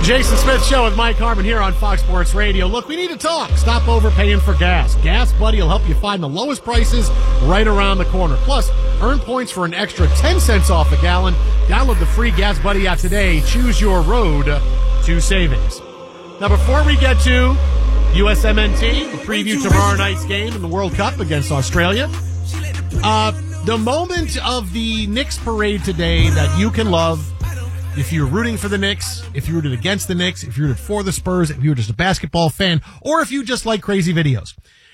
Jason Smith Show with Mike Harmon here on Fox Sports Radio. Look, we need to talk. Stop overpaying for gas. Gas Buddy will help you find the lowest prices right around the corner. Plus, earn points for an extra 10 cents off a gallon. Download the free Gas Buddy app today. Choose your road to savings. Now, before we get to USMNT, the preview tomorrow night's game in the World Cup against Australia, the moment of the Knicks parade today that you can love, if you're rooting for the Knicks, if you rooted against the Knicks, if you rooted for the Spurs, if you were just a basketball fan, or if you just like crazy videos.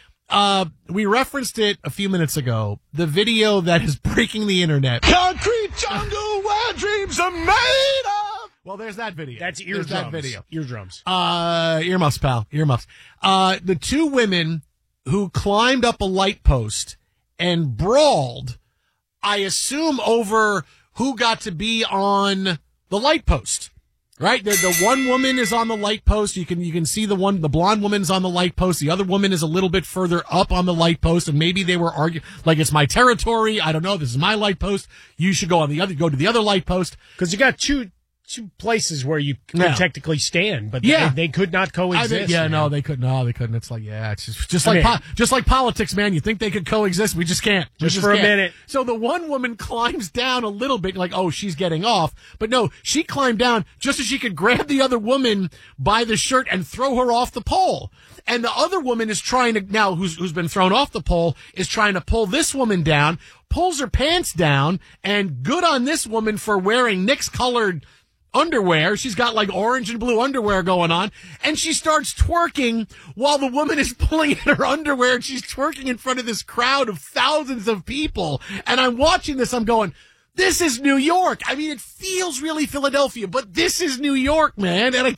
We referenced it a few minutes ago, the video that is breaking the internet. Concrete jungle where dreams are made of. Well, there's that video. That's eardrums. There's that video. Eardrums. Earmuffs, pal. Earmuffs. The two women who climbed up a light post and brawled, I assume over who got to be on the light post, right? The one woman is on the light post. You can see the blonde woman's on the light post. The other woman is a little bit further up on the light post, and maybe they were arguing like it's my territory. I don't know. This is my light post. You should go to the other light post because you got two places where you could technically stand, but they could not coexist. They couldn't. It's like, it's just like politics, man. You think they could coexist? We just can't. Just for a minute. So the one woman climbs down a little bit, like, oh, she's getting off. But no, she climbed down just so she could grab the other woman by the shirt and throw her off the pole. And the other woman is trying to, now who's been thrown off the pole, is trying to pull this woman down, pulls her pants down, and good on this woman for wearing Knicks-colored underwear. She's got like orange and blue underwear going on, and she starts twerking while the woman is pulling at her underwear, and she's twerking in front of this crowd of thousands of people. And I'm watching this, I'm going, this is New York. I mean, it feels really Philadelphia, but this is New York, man. And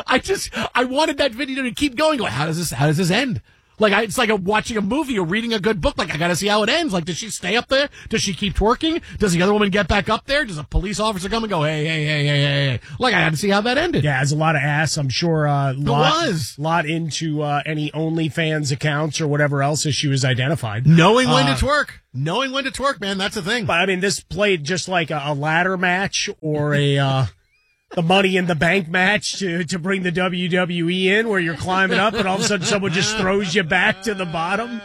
I wanted that video to keep going. Like, how does this end? Like, it's like watching a movie or reading a good book. Like, I gotta see how it ends. Like, does she stay up there? Does she keep twerking? Does the other woman get back up there? Does a police officer come and go, hey? Like, I had to see how that ended. Yeah, there's a lot of ass. I'm sure, lot into, any OnlyFans accounts or whatever else as she was identified. Knowing when to twerk, man, that's the thing. But I mean, this played just like a ladder match or the Money in the Bank match to bring the WWE in, where you're climbing up and all of a sudden someone just throws you back to the bottom.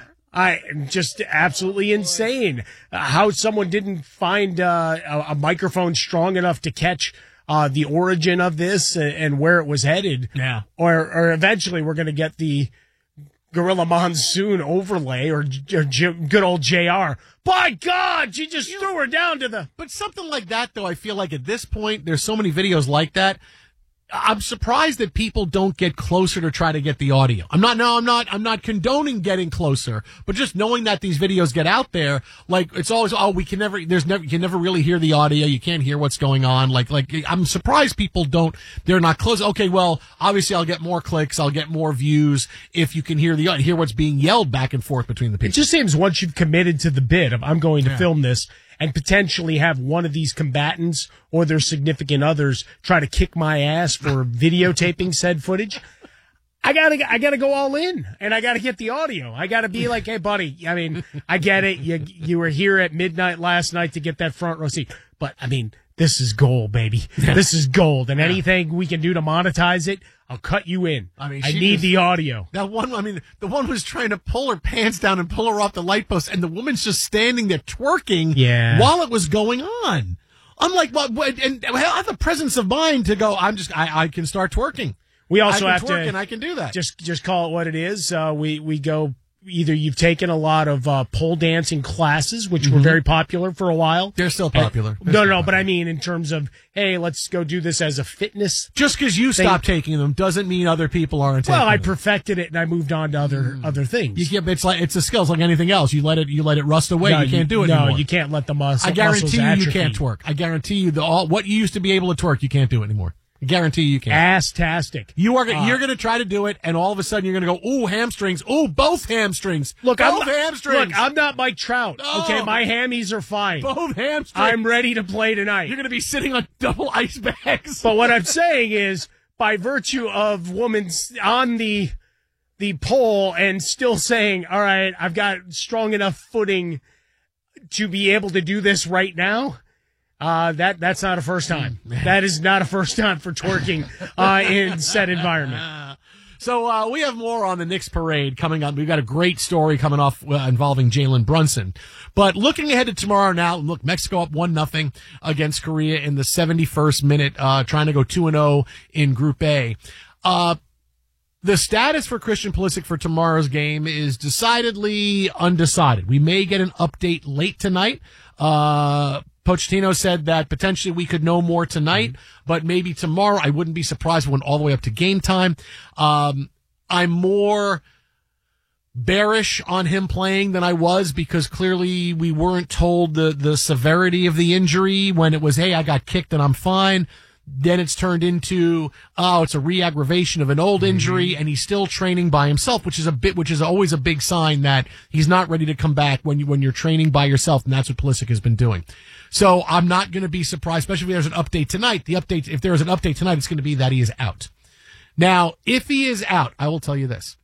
Just absolutely insane. How someone didn't find a microphone strong enough to catch the origin of this and where it was headed. Yeah. Or eventually we're going to get the Gorilla Monsoon overlay or good old JR. By God, she just threw her down to the... But something like that, though, I feel like at this point, there's so many videos like that. I'm surprised that people don't get closer to try to get the audio. I'm not condoning getting closer, but just knowing that these videos get out there, like, it's always, you can never really hear the audio. You can't hear what's going on. Like, I'm surprised people they're not close. Okay, well, obviously I'll get more clicks, I'll get more views if you can hear what's being yelled back and forth between the people. It just seems once you've committed to the bid of, I'm going to film this, and potentially have one of these combatants or their significant others try to kick my ass for videotaping said footage, I gotta go all in, and I gotta get the audio. I gotta be like, hey, buddy, I mean, I get it. You were here at midnight last night to get that front row seat, but I mean, this is gold, baby. Yeah. This is gold, and anything we can do to monetize it, I'll cut you in. I mean, I need the audio. The one was trying to pull her pants down and pull her off the light post, and the woman's just standing there twerking while it was going on. I'm like, what? And I have the presence of mind to go, I can start twerking. We also have to, and I can do that. Just call it what it is. We go. Either you've taken a lot of pole dancing classes, which were very popular for a while. They're still popular. But I mean in terms of, hey, let's go do this as a fitness. Just because you stopped taking them doesn't mean other people aren't taking them. Well, I perfected it and I moved on to other things. It's a skill. It's like anything else. You let it rust away. You can't do it anymore. No, you can't let the muscles. I guarantee you can't twerk. I guarantee you what you used to be able to twerk, you can't do it anymore. I guarantee you can't. Ass-tastic. You're going to try to do it, and all of a sudden you're going to go, ooh, hamstrings. Ooh, both hamstrings. Hamstrings. I'm not Mike Trout. No. Okay, my hammies are fine. Both hamstrings. I'm ready to play tonight. You're going to be sitting on double ice bags. But what I'm saying is, by virtue of woman's on the pole and still saying, all right, I've got strong enough footing to be able to do this right now, That's not a first time. That is not a first time for twerking in said environment. So we have more on the Knicks parade coming up. We've got a great story coming off involving Jalen Brunson. But looking ahead to tomorrow now, look, Mexico up 1-0 against Korea in the 71st minute, trying to go 2-0 in Group A. The status for Christian Pulisic for tomorrow's game is decidedly undecided. We may get an update late tonight. Pochettino said that potentially we could know more tonight, but maybe tomorrow. I wouldn't be surprised if it went all the way up to game time. I'm more bearish on him playing than I was because clearly we weren't told the severity of the injury when it was, hey, I got kicked and I'm fine. Then it's turned into, it's a re-aggravation of an old injury, and he's still training by himself, which is always a big sign that he's not ready to come back when you're training by yourself, and that's what Pulisic has been doing. So I'm not going to be surprised, especially if there's an update tonight. If there is an update tonight, it's going to be that he is out. Now, if he is out, I will tell you this.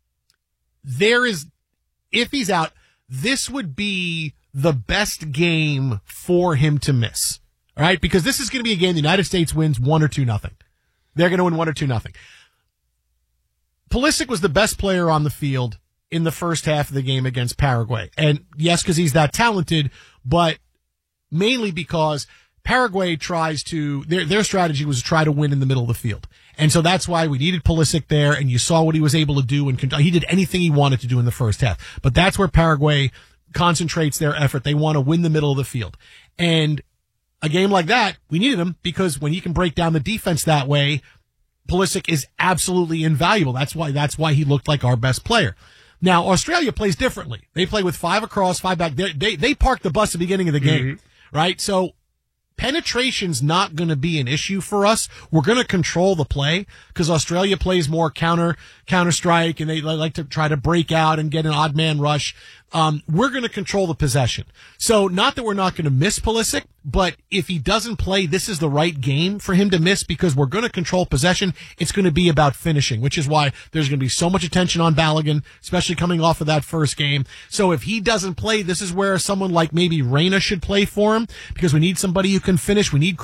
If he's out, this would be the best game for him to miss. All right, because this is going to be a game the United States wins 1 or 2-0. They're going to win 1 or 2-0. Pulisic was the best player on the field in the first half of the game against Paraguay. And yes, because he's that talented, but mainly because Paraguay tries to, their strategy was to try to win in the middle of the field. And so that's why we needed Pulisic there, and you saw what he was able to do, and he did anything he wanted to do in the first half. But that's where Paraguay concentrates their effort. They want to win the middle of the field. And a game like that, we needed him because when you can break down the defense that way, Pulisic is absolutely invaluable. That's why he looked like our best player. Now, Australia plays differently. They play with 5 across, 5 back. They park the bus at the beginning of the game, right? So penetration's not going to be an issue for us. We're going to control the play because Australia plays more counter strike, and they like to try to break out and get an odd man rush. We're going to control the possession. So not that we're not going to miss Pulisic, but if he doesn't play, this is the right game for him to miss because we're going to control possession. It's going to be about finishing, which is why there's going to be so much attention on Balogun, especially coming off of that first game. So if he doesn't play, this is where someone like maybe Reyna should play for him because we need somebody who can finish. We need